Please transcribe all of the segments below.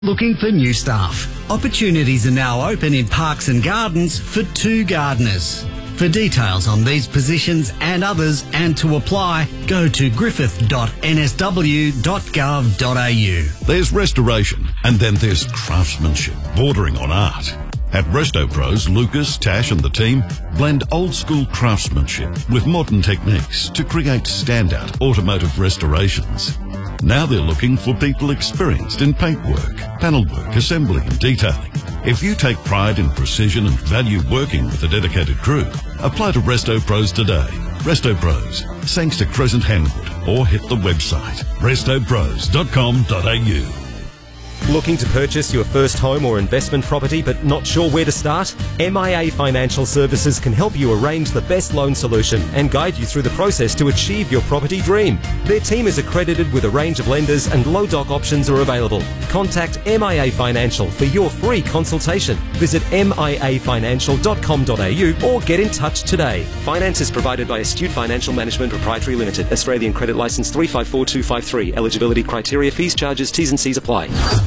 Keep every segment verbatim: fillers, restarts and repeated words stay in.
Looking for new staff? Opportunities are now open in Parks and Gardens for two gardeners. For details on these positions and others and to apply, go to griffith dot n s w dot gov dot a u. There's restoration and then there's craftsmanship bordering on art. At Resto Pros, Lucas, Tash and the team blend old school craftsmanship with modern techniques to create standout automotive restorations. Now they're looking for people experienced in paintwork, panelwork, assembly and detailing. If you take pride in precision and value working with a dedicated crew, apply to Resto Pros today. Resto Pros, thanks to Crescent Hanwood, or hit the website resto pros dot com dot a u. Looking to purchase your first home or investment property but not sure where to start? M I A Financial Services can help you arrange the best loan solution and guide you through the process to achieve your property dream. Their team is accredited with a range of lenders and low doc options are available. Contact M I A Financial for your free consultation. Visit m i a financial dot com dot a u or get in touch today. Finance is provided by Astute Financial Management Proprietary Limited. Australian Credit Licence three five four two five three. Eligibility criteria, fees, charges, T's and C's apply.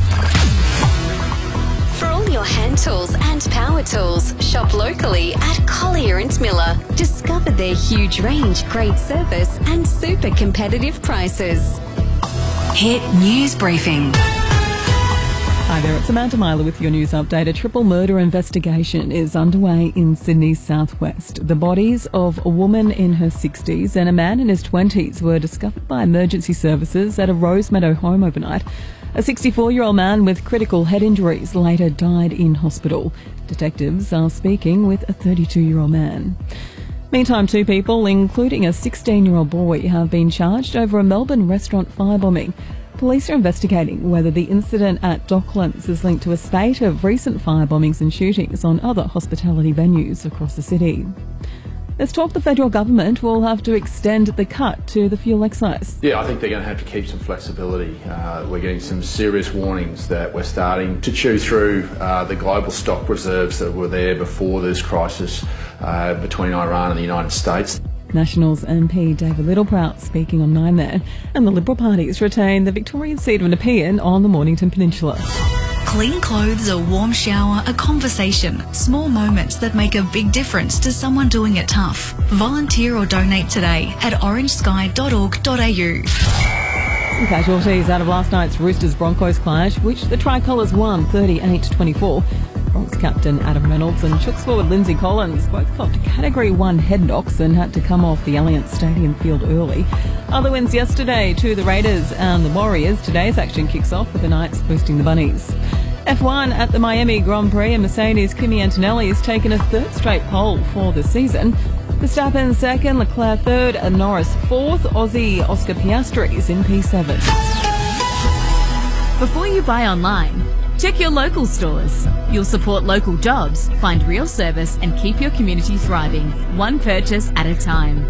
For all your hand tools and power tools, shop locally at Collier and Miller. Discover their huge range, great service and super competitive prices. Hit News Briefing. Hi there, it's Amanda Myler with your news update. A triple murder investigation is underway in Sydney's southwest. The bodies of a woman in her sixties and a man in his twenties were discovered by emergency services at a Rosemeadow home overnight. A sixty-four-year-old man with critical head injuries later died in hospital. Detectives are speaking with a thirty-two-year-old man. Meantime, two people, including a sixteen-year-old boy, have been charged over a Melbourne restaurant firebombing. Police are investigating whether the incident at Docklands is linked to a spate of recent firebombings and shootings on other hospitality venues across the city. There's talk the federal government will have to extend the cut to the fuel excise. Yeah, I think they're going to have to keep some flexibility. Uh, we're getting some serious warnings that we're starting to chew through uh, the global stock reserves that were there before this crisis uh, between Iran and the United States. Nationals M P David Littleproud speaking on Nine there, and the Liberal Party's retain the Victorian seat of Nepean on the Mornington Peninsula. Clean clothes, a warm shower, a conversation. Small moments that make a big difference to someone doing it tough. Volunteer or donate today at orange sky dot org dot a u. Casualties out of last night's Roosters-Broncos clash, which the Tricolours won thirty-eight to twenty-four. Bronx captain Adam Reynolds and Chooks forward Lindsay Collins both copped Category one head knocks and had to come off the Allianz Stadium field early. Other wins yesterday to the Raiders and the Warriors. Today's action kicks off with the Knights boosting the Bunnies. F one at the Miami Grand Prix, and Mercedes' Kimi Antonelli has taken a third straight pole for the season. Verstappen second, Leclerc third and Norris fourth. Aussie Oscar Piastri is in P seven. Before you buy online, check your local stores. You'll support local jobs, find real service and keep your community thriving, one purchase at a time.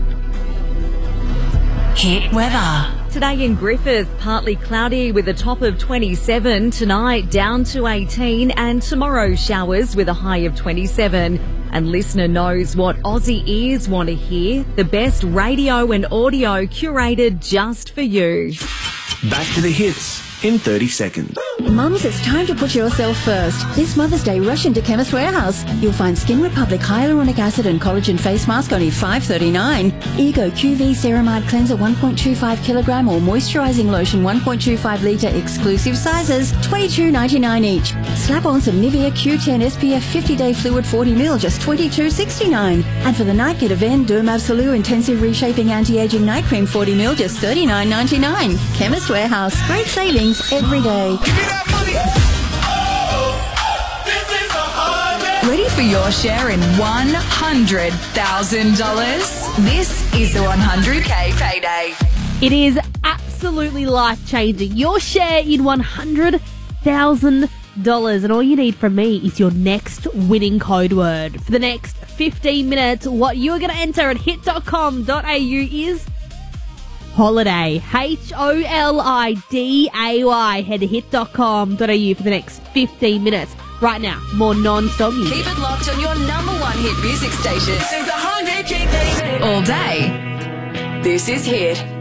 Hit weather. Today in Griffith, partly cloudy with a top of twenty-seven. Tonight down to eighteen, and tomorrow showers with a high of twenty-seven. And listener knows what Aussie ears want to hear. The best radio and audio curated just for you. Back to the hits in thirty seconds. Mums, it's time to put yourself first. This Mother's Day, rush into Chemist Warehouse. You'll find Skin Republic Hyaluronic Acid and Collagen Face Mask only five thirty-nine. Ego Q V Ceramide Cleanser one point two five kilogram or Moisturizing Lotion one point two five litre exclusive sizes twenty-two ninety-nine each. Slap on some Nivea Q ten S P F fifty day fluid forty mil just twenty-two sixty-nine. And for the night, get a Ven Derm Absolute Intensive Reshaping Anti-Aging Night Cream forty mil just thirty-nine ninety-nine. Chemist Warehouse. Great savings every day. Ready for your share in one hundred thousand dollars? This is the one hundred K payday. It is absolutely life-changing. Your share in one hundred thousand dollars. And all you need from me is your next winning code word. For the next fifteen minutes, what you're going to enter at hit dot com dot a u is holiday. H O L I D A Y. Head to hit dot com dot a u for the next fifteen minutes. Right now, more non-stop music. Keep it locked on your number one hit music station. This is the one hundred K payday. All day. This is Hit.